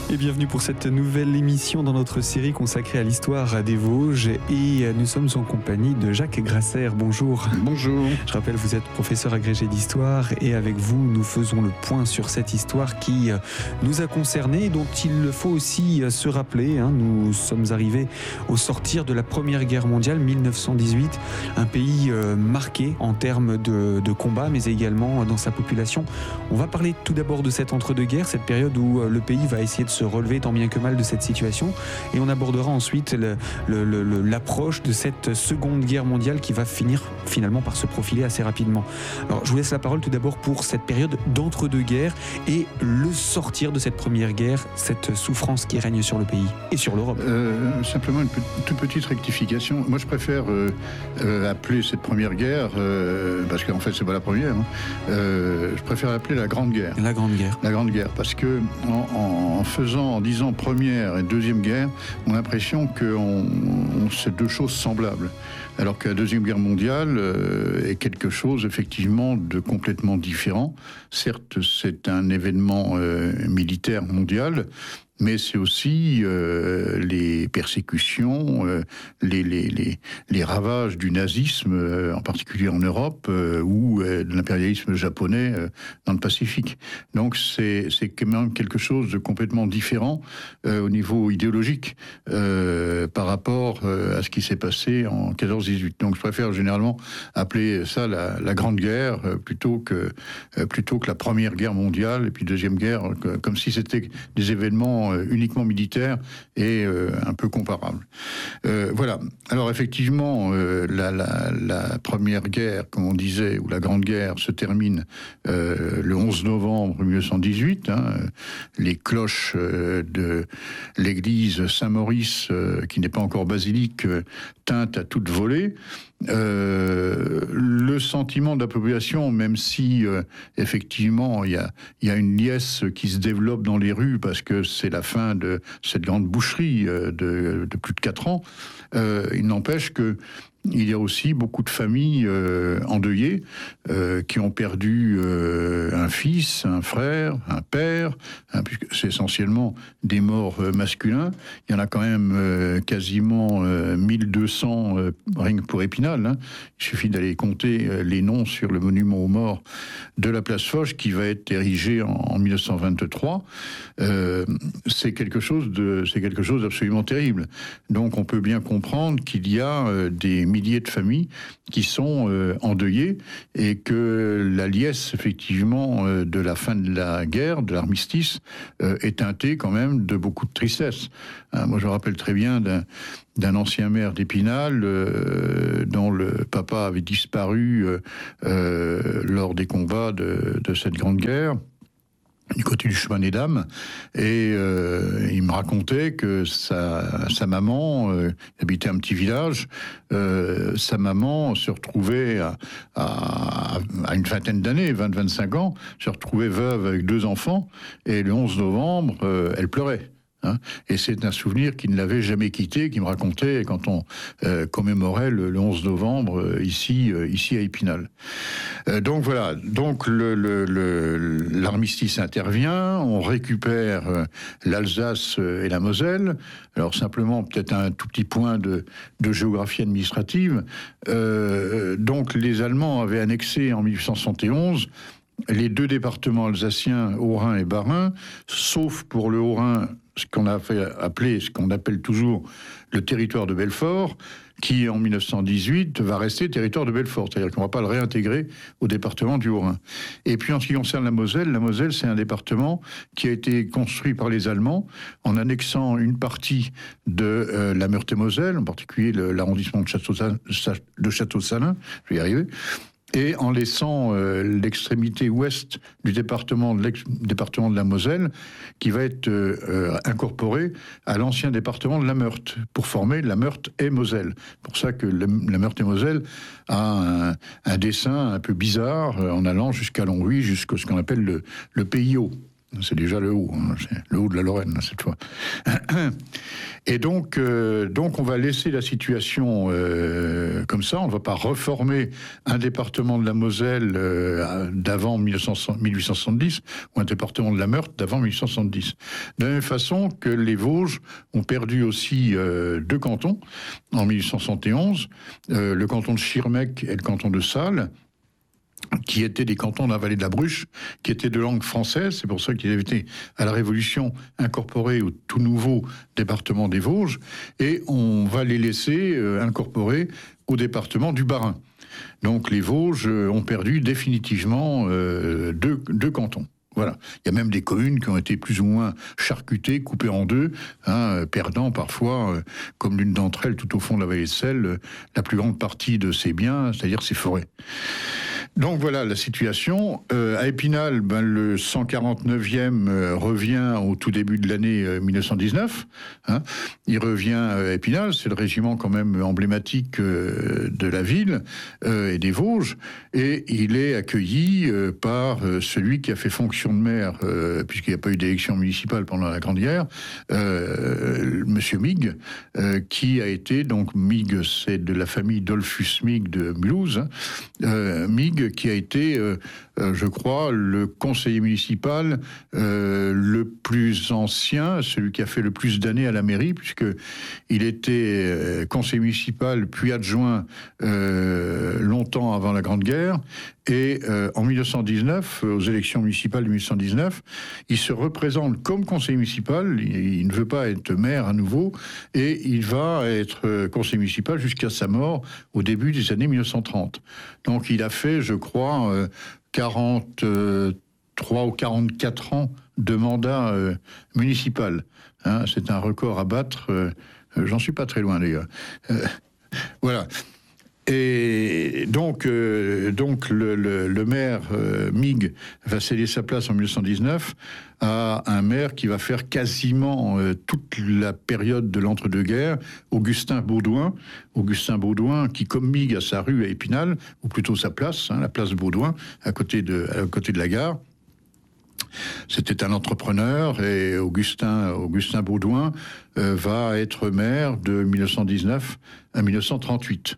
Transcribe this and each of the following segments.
Et bienvenue pour cette nouvelle émission dans notre série consacrée à l'histoire des Vosges. Et nous sommes en compagnie de Jacques Grasser. Bonjour. Bonjour. Je rappelle, vous êtes professeur agrégé d'histoire et avec vous, nous faisons le point sur cette histoire qui nous a concernés et dont il faut aussi se rappeler. Nous sommes arrivés au sortir de la Première Guerre mondiale, 1918, un pays marqué en termes de combat, mais également dans sa population. On va parler tout d'abord de cette entre-deux-guerres, cette période où le pays va essayer de se relever tant bien que mal de cette situation, et on abordera ensuite l'approche de cette Seconde Guerre mondiale qui va finir finalement par se profiler assez rapidement. Alors je vous laisse la parole tout d'abord pour cette période d'entre-deux-guerres et le sortir de cette Première Guerre, cette souffrance qui règne sur le pays et sur l'Europe. Simplement une toute petite rectification. Moi je préfère appeler cette Première Guerre, parce qu'en fait c'est pas la première, je préfère l'appeler la Grande Guerre. La Grande Guerre. La Grande Guerre, parce que en disant Première et Deuxième Guerre, on a l'impression que c'est deux choses semblables. Alors que la Deuxième Guerre mondiale est quelque chose effectivement de complètement différent. Certes, c'est un événement militaire mondial, mais c'est aussi les persécutions, les ravages du nazisme, en particulier en Europe, ou de l'impérialisme japonais dans le Pacifique. Donc c'est quand même quelque chose de complètement différent au niveau idéologique par rapport à ce qui s'est passé en 14-18. Donc je préfère généralement appeler ça la Grande Guerre plutôt que la Première Guerre mondiale et puis Deuxième Guerre, comme si c'était des événements uniquement militaire et un peu comparable. Voilà. Alors effectivement, la Première Guerre, comme on disait, ou la Grande Guerre, se termine le 11 novembre 1918. Les cloches de l'église Saint-Maurice, qui n'est pas encore basilique, tintent à toute volée. Le sentiment de la population, même si effectivement il y a une liesse qui se développe dans les rues parce que c'est la fin de cette grande boucherie de plus de 4 ans, il n'empêche que il y a aussi beaucoup de familles endeuillées qui ont perdu un fils, un frère, un père, puisque c'est essentiellement des morts masculins. Il y en a quand même quasiment 1200 rien que pour Épinal. Il suffit d'aller compter les noms sur le monument aux morts de la place Foch qui va être érigé en 1923. C'est quelque chose d'absolument terrible. Donc on peut bien comprendre qu'il y a des milliers de familles qui sont endeuillées et que la liesse effectivement de la fin de la guerre, de l'armistice, est teintée quand même de beaucoup de tristesse. Moi je me rappelle très bien d'un ancien maire d'Épinal dont le papa avait disparu lors des combats de cette grande guerre du côté du chemin des dames, et il me racontait que sa maman habitait un petit village, sa maman se retrouvait à une vingtaine d'années, 20-25 ans, se retrouvait veuve avec 2 enfants, et le 11 novembre, elle pleurait. Et c'est un souvenir qui ne l'avait jamais quitté, qui me racontait quand on commémorait le 11 novembre ici à Épinal. Donc voilà, donc l'armistice intervient, on récupère l'Alsace et la Moselle. Alors simplement peut-être un tout petit point de géographie administrative. Donc les Allemands avaient annexé en 1871 les 2 départements alsaciens, Haut-Rhin et Bas-Rhin, sauf pour le Haut-Rhin, ce qu'on appelle toujours le territoire de Belfort, qui en 1918 va rester territoire de Belfort, c'est-à-dire qu'on ne va pas le réintégrer au département du Haut-Rhin. Et puis en ce qui concerne la Moselle c'est un département qui a été construit par les Allemands en annexant une partie de la Meurthe-et-Moselle, en particulier l'arrondissement de Château-Salins, je vais y arriver, et en laissant l'extrémité ouest du département de la Moselle, qui va être incorporé à l'ancien département de la Meurthe, pour former la Meurthe et Moselle. C'est pour ça que la Meurthe et Moselle a un dessin un peu bizarre, en allant jusqu'à Longwy, jusqu'à ce qu'on appelle le Pays haut. C'est déjà le haut, hein, c'est le haut de la Lorraine, cette fois. Et donc on va laisser la situation comme ça. On ne va pas reformer un département de la Moselle d'avant 1870 ou un département de la Meurthe d'avant 1870. De la même façon que les Vosges ont perdu aussi 2 cantons en 1871, le canton de Schirmeck et le canton de Salles, qui étaient des cantons de la vallée de la Bruche, qui étaient de langue française. C'est pour ça qu'ils avaient été, à la Révolution, incorporés au tout nouveau département des Vosges. Et on va les laisser incorporés au département du Bas-Rhin. Donc les Vosges ont perdu définitivement 2 cantons. Voilà. Il y a même des communes qui ont été plus ou moins charcutées, coupées en 2, perdant parfois, comme l'une d'entre elles, tout au fond de la vallée de Selle, la plus grande partie de ses biens, c'est-à-dire ses forêts. Donc voilà la situation. À Épinal, le 149e revient au tout début de l'année 1919. Il revient à Épinal, c'est le régiment quand même emblématique de la ville et des Vosges. Et il est accueilli par celui qui a fait fonction de maire, puisqu'il n'y a pas eu d'élection municipale pendant la Grande Guerre, Monsieur Migue, qui a été, donc Migue, c'est de la famille Dolphus Migue de Mulhouse, Migue, qui a été, je crois, le conseiller municipal le plus ancien, celui qui a fait le plus d'années à la mairie, puisqu'il était conseiller municipal puis adjoint longtemps avant la Grande Guerre. Et en 1919, aux élections municipales de 1919, il se représente comme conseiller municipal. Il ne veut pas être maire à nouveau, et il va être conseiller municipal jusqu'à sa mort au début des années 1930. Donc il a fait, je crois, 43 ou 44 ans de mandat municipal. C'est un record à battre. J'en suis pas très loin d'ailleurs. Voilà. Et donc le maire Migue va céder sa place en 1919 à un maire qui va faire quasiment toute la période de l'entre-deux-guerres, Augustin Baudouin. Augustin Baudouin, qui comme Migue a sa rue à Épinal, ou plutôt sa place, la place Baudouin, à côté de la gare. C'était un entrepreneur, et Augustin Baudouin va être maire de 1919 à 1938.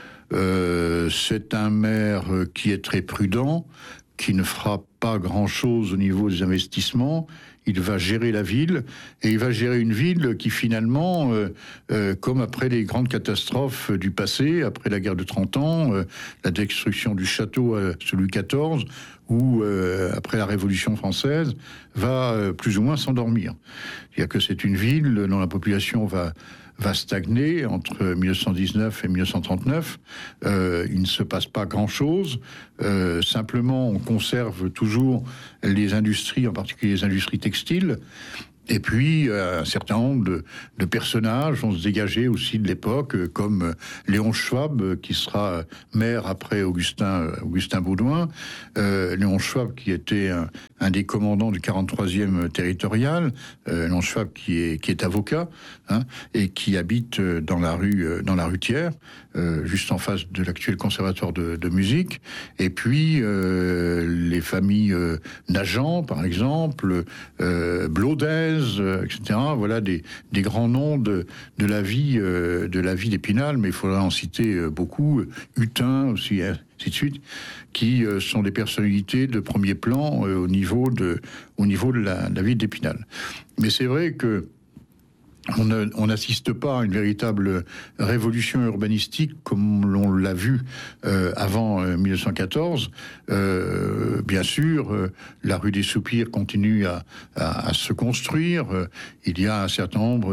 C'est un maire qui est très prudent, qui ne fera pas grand-chose au niveau des investissements. Il va gérer la ville, et il va gérer une ville qui finalement, comme après les grandes catastrophes du passé, après la guerre de 30 ans, la destruction du château sous Louis XIV, ou après la Révolution française, va plus ou moins s'endormir. C'est-à-dire que c'est une ville dont la population va stagner entre 1919 et 1939. Il ne se passe pas grand-chose. Simplement, on conserve toujours les industries, en particulier les industries textiles. Et puis, un certain nombre de personnages vont se dégager aussi de l'époque, comme Léon Schwab, qui sera maire après Augustin Baudouin. Léon Schwab, qui était un des commandants du 43e territorial. Léon Schwab, qui est avocat, et qui habite dans la rue Thiers, juste en face de l'actuel conservatoire de musique. Et puis, les familles Nagent, par exemple, Blaudez, etc. Voilà des grands noms de la vie d'Épinal, mais il faudra en citer beaucoup. Hutin aussi, ainsi de suite, qui sont des personnalités de premier plan au niveau de la vie d'Épinal. Mais c'est vrai que on n'assiste pas à une véritable révolution urbanistique comme l'on l'a vu avant 1914. Bien sûr, la rue des Soupirs continue à se construire. Il y a un certain nombre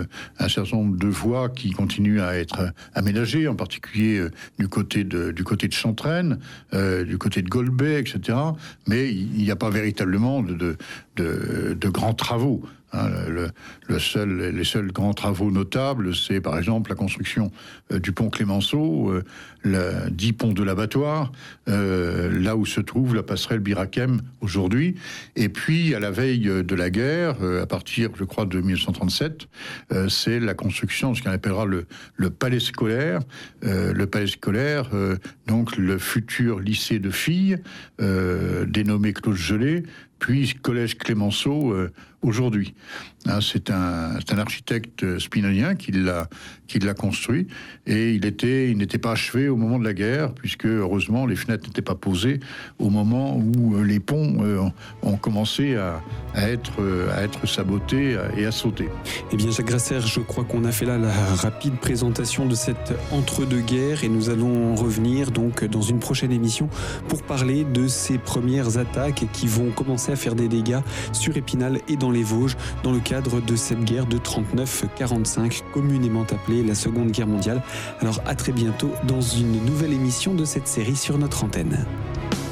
de voies qui continuent à être aménagées, en particulier du côté de Chantraine, du côté de Golbet, etc. Mais il n'y a pas véritablement de grands travaux. Les seuls grands travaux notables, c'est par exemple la construction du pont Clémenceau, dit pont de l'Abattoir, là où se trouve la passerelle Bir-Hakeim aujourd'hui. Et puis, à la veille de la guerre, à partir, je crois, de 1937, c'est la construction de ce qu'on appellera le palais scolaire. Le palais scolaire, donc le futur lycée de filles, dénommé Claude Gelée, puis Collège Clémenceau aujourd'hui. Hein, c'est un architecte spinozien qui l'a construit, et il n'était pas achevé au moment de la guerre, puisque heureusement les fenêtres n'étaient pas posées au moment où les ponts ont commencé à être sabotés et à sauter. Eh bien Jacques Grasser, je crois qu'on a fait là la rapide présentation de cette entre-deux-guerres, et nous allons revenir donc dans une prochaine émission pour parler de ces premières attaques qui vont commencer à faire des dégâts sur Épinal et dans les Vosges dans le cadre de cette guerre de 39-45, communément appelée la Seconde Guerre mondiale. Alors à très bientôt dans une nouvelle émission de cette série sur notre antenne.